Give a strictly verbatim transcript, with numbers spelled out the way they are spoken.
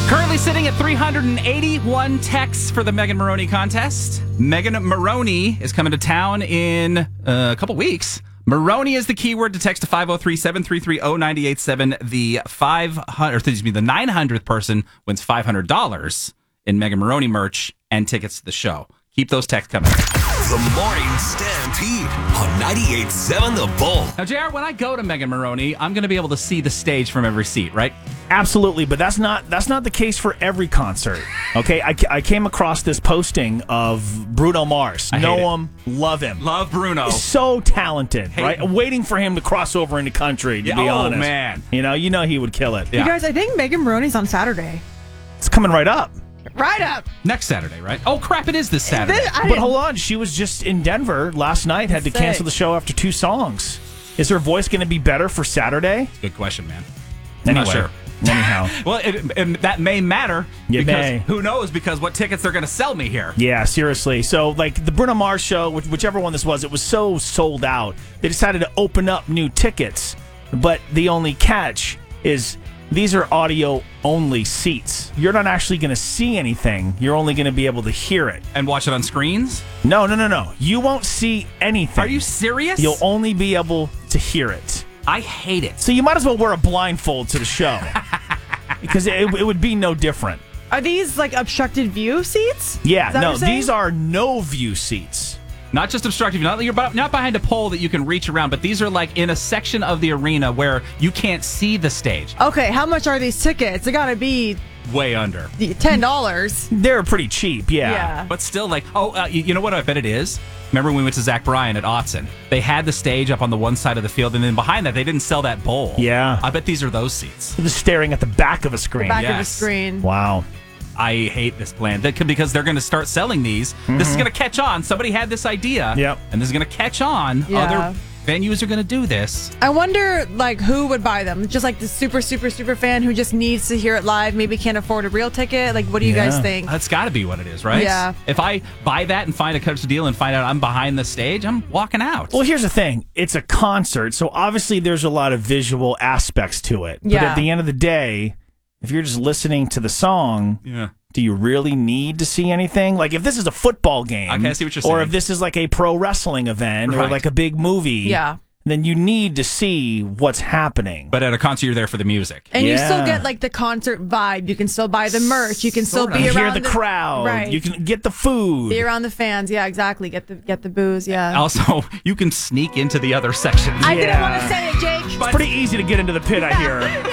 Currently sitting at three hundred eighty-one texts for the Megan Maroney contest. Megan Maroney is coming to town in uh, a couple weeks. Maroney is the keyword to text to five oh three, seven three three, oh nine eight seven. The five hundred, or excuse me, the nine hundredth person wins five hundred dollars in Megan Maroney merch and tickets to the show. Keep those texts coming. The Morning Stampede on ninety-eight point seven The Bull. Now, J R, when I go to Megan Maroney, I'm going to be able to see the stage from every seat, right? Absolutely, but that's not that's not the case for every concert. Okay, I, I came across this posting of Bruno Mars. I know hate it. him, love him. Love Bruno. So talented, Hate right? him. Waiting for him to cross over into country, to Yeah, be oh, honest. man. You know, you know he would kill it. Yeah. You guys, I think Megan Maroney's on Saturday. It's coming right up. Right up. Next Saturday, right? Oh, crap, it is this Saturday. This- I But didn't- hold on, she was just in Denver last night, had to Sick. cancel the show after two songs. Is her voice going to be better for Saturday? Good question, man. Anyway, Not sure. Anyhow. Well, it, it, that may matter. It because may. Who knows? Because what tickets they're going to sell me here. Yeah, seriously. So, like, the Bruno Mars show, which, whichever one this was, it was so sold out. They decided to open up new tickets. But the only catch is these are audio-only seats. You're not actually going to see anything. You're only going to be able to hear it. And watch it on screens? No, no, no, no. You won't see anything. Are you serious? You'll only be able to hear it. I hate it. So you might as well wear a blindfold to the show. Because it, it would be no different. Are these like obstructed view seats? Yeah, Is that what no, you're saying? these are no-view seats. Not just obstructive. Not you're bu- not behind a pole that you can reach around, but these are like in a section of the arena where you can't see the stage. Okay, how much are these tickets? They gotta be Way under. ten dollars. They're pretty cheap, yeah. Yeah. But still, like, oh, uh, you, you know what I bet it is? Remember when we went to Zach Bryan at Autzen? They had the stage up on the one side of the field, and then behind that, they didn't sell that bowl. Yeah. I bet these are those seats. Just staring at the back of a screen. Back of the Yes. screen. Wow. I hate this plan that could, because they're going to start selling these. This is going to catch on. Somebody had this idea, Yep. and this is going to catch on. Yeah. Other venues are going to do this. I wonder, like, who would buy them? Just like the super, super, super fan who just needs to hear it live, maybe can't afford a real ticket. Like, what do you Yeah. guys think? That's got to be what it is, right? Yeah. If I buy that and find a coach deal and find out I'm behind the stage, I'm walking out. Well, here's the thing. It's a concert, so obviously there's a lot of visual aspects to it. But Yeah. at the end of the day, if you're just listening to the song, yeah. do you really need to see anything? Like, if this is a football game, Okay, I see what you're or saying. if this is like a pro wrestling event or Right. like a big movie, Yeah. then you need to see what's happening. But at a concert, you're there for the music. And you still Yeah. get like the concert vibe. You can still buy the merch. You can still Sorta. be you around hear the, crowd. Right. You can get the food. be around the fans. Yeah, exactly. Get the get the booze. Yeah. Also, you can sneak into the other sections. I didn't Yeah. want to say it, Jake. It's pretty easy to get into the pit, I hear.